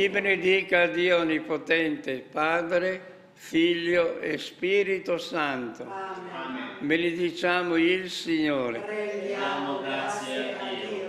Vi benedica Dio Onnipotente, Padre, Figlio e Spirito Santo. Amen. Benediciamo il Signore. Rendiamo grazie a Dio.